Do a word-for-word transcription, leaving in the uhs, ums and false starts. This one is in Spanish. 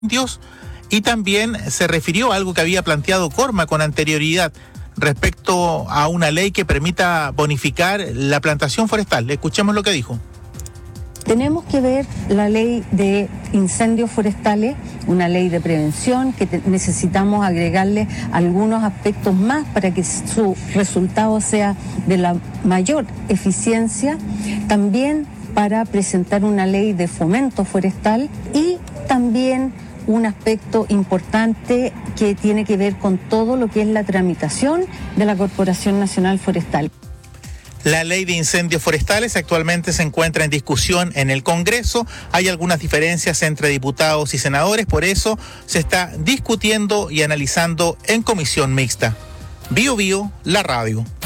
Dios, y también se refirió a algo que había planteado Corma con anterioridad respecto a una ley que permita bonificar la plantación forestal. Escuchemos lo que dijo. Tenemos que ver la ley de incendios forestales, una ley de prevención que te, necesitamos agregarle algunos aspectos más para que su resultado sea de la mayor eficiencia. También para presentar una ley de fomento forestal y también un aspecto importante que tiene que ver con todo lo que es la tramitación de la Corporación Nacional Forestal. La ley de incendios forestales actualmente se encuentra en discusión en el Congreso. Hay algunas diferencias entre diputados y senadores, por eso se está discutiendo y analizando en comisión mixta. Bio Bio, la radio.